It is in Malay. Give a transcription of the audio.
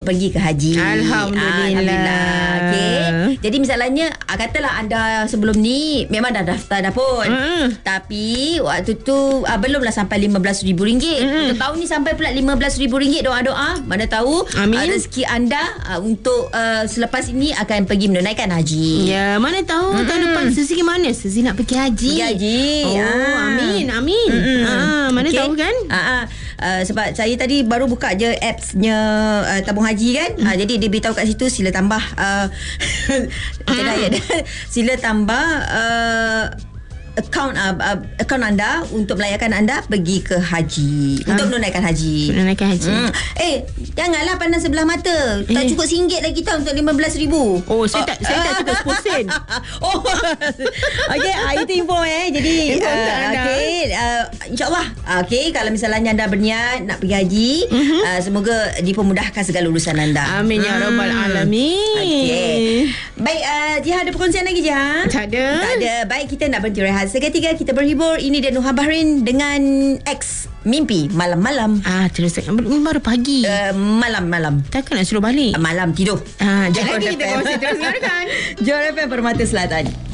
pergi ke haji. Alhamdulillah. Okey. Jadi misalnya katalah anda sebelum ni memang dah daftar dah pun. Tapi waktu tu belumlah sampai RM15,000. Untuk tahun ni sampai pula RM15,000. Doa-doa, mana tahu rezeki anda untuk selepas ini akan pergi menunaikan haji. Ya, mana tahu tahun depan Suzy mana? Suzy nak pergi haji. Amin. Mana tahu kan? Sebab saya tadi baru buka je appsnya tabung haji kan. Jadi dia beritahu kat situ sila tambah sila tambah akaun anda untuk melayarkan anda pergi ke haji, untuk menunaikan haji. Janganlah pandang sebelah mata. Tak cukup RM1 lagi tau untuk RM15,000. Saya tak cukup 10 sen. Okey, itu info Jadi InsyaAllah kalau misalnya anda berniat nak pergi haji, semoga dipermudahkan segala urusan anda. Amin ya rabbal alamin. Baik, Jihan ada perkongsian lagi Jihan? Tak ada. Baik, kita nak berhenti rehat seketika, kita berhibur. Ini dia Nuha Bahrin dengan X Mimpi Malam-Malam. Terus baru pagi. Malam-malam. Takkan nak suruh balik? Malam tidur. Jangan lagi kita bawa terus dengarkan Johor FM Permata Selatan.